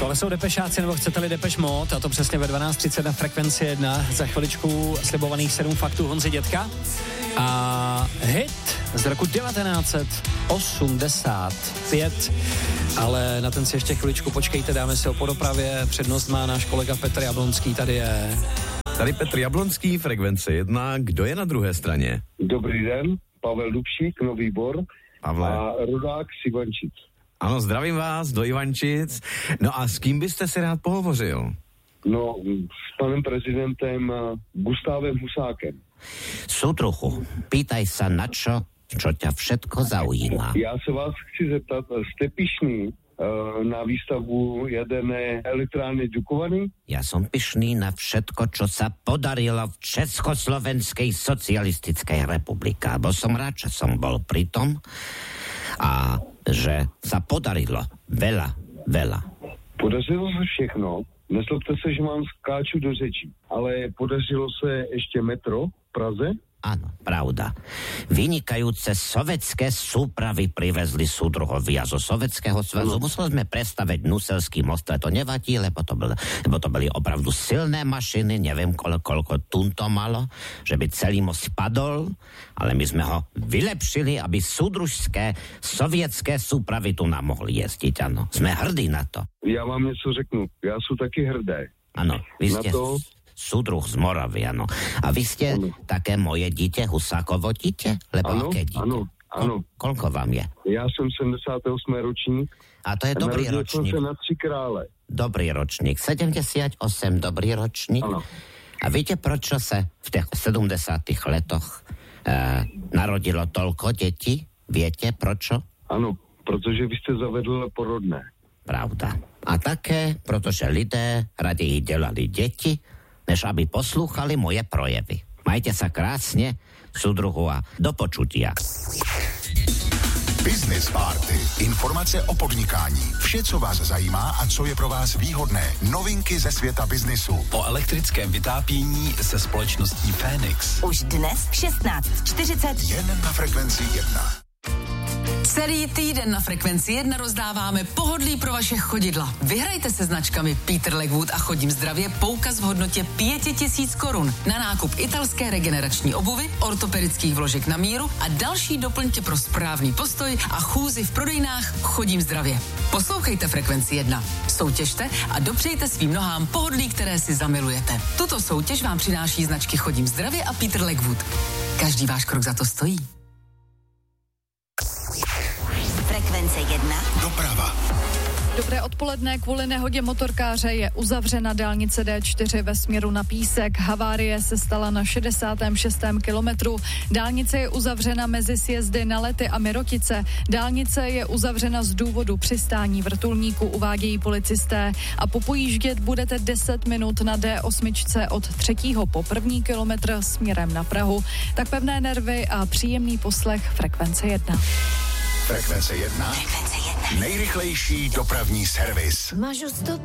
Tohle jsou Depešáci, nebo chcete-li Depeš Mode, a to přesně ve 12:30 na Frekvenci 1. Za chviličku slibovaných 7 faktů Honzy Dětka. A hit z roku 1985. Ale na ten si ještě chviličku počkejte, dáme si ho po dopravě. Přednost má náš kolega Petr Jablonský, tady je. Tady Petr Jablonský, Frekvence 1. Kdo je na druhé straně? Dobrý den, Pavel Dubšík, Nový Bor. Pavle. A Rudák z Ivančic. Ano, zdravím vás do Ivančic. No a s kým byste si rád pohovořil? No, s panem prezidentem Gustávem Husákem. Súdruhu, pýtaj sa na čo ťa všetko zaujíma. Já se vás chci zeptat, jste pyšný na výstavbu jaderné elektrárny Dukovany? Ja som pyšný na všetko, čo sa podarilo v Československej socialistickej republike. Bo som rád, že som bol pri tom a že sa podarilo veľa. Podařilo se všechno. Neslobte se, že vám skáču do řečí, ale podařilo se ještě metro v Praze? Áno, pravda. Vynikajúce sovetské súpravy privezli súdruhovia zo Sovetského zväzu. Museli sme prestaviť Nuselský most, ale to nevadí, lebo to boli opravdu silné mašiny, neviem koľko tun to malo, že by celý most padol, ale my sme ho vylepšili, aby súdružské sovětské súpravy tu nám mohli jezdiť, áno. Sme hrdí na to. Já vám něco řeknu, já jsem taky hrdé. Áno, vy ste... to... Súdruh z Moravy, áno. A vy ste také moje dieťa, Husákovo dieťa? Lebo aké dieťa? Áno. Koľko vám je? Ja som 78. ročník. A to je dobrý ročník. Som sa na 3 krále. Dobrý ročník. 78, dobrý ročník. Áno. A viete, prečo sa v tých 70. letoch narodilo toľko detí? Viete, prečo? Áno, protože vy ste zavedli porodné. Pravda. A také, protože lidé raději dělali děti, než aby poslúchali moje projevy. Majte sa krásne, súdruhu, a do počutia. Business Party. Informace o podnikání. Vše, co vás zajímá a co je pro vás výhodné. Novinky ze světa biznisu. O elektrickém vytápění se společností Fénix. Už dnes v 16:40. Jen na Frekvenci 1. Celý týden na Frekvenci 1 rozdáváme pohodlí pro vaše chodidla. Vyhrajte se značkami Peter Legwood a Chodím zdravě poukaz v hodnotě 5 000 korun na nákup italské regenerační obuvy, ortopedických vložek na míru a další doplňky pro správný postoj a chůzi v prodejnách Chodím zdravě. Poslouchejte Frekvenci 1, soutěžte a dopřejte svým nohám pohodlí, které si zamilujete. Tuto soutěž vám přináší značky Chodím zdravě a Peter Legwood. Každý váš krok za to stojí. Frekvence 1. Doprava. Dobré odpoledne. Kvůli nehodě motorkáře je uzavřena dálnice D4 ve směru na Písek. Havárie se stala na 66. kilometru. Dálnice je uzavřena mezi sjezdy na Lety a Mirotice. Dálnice je uzavřena z důvodu přistání vrtulníku, uvádějí policisté. A popojíždět budete 10 minut na D8 od 3. po 1. kilometr směrem na Prahu. Tak pevné nervy a příjemný poslech Frekvence 1. Frekvence 1. Nejrychlejší dopravní servis. Máš stop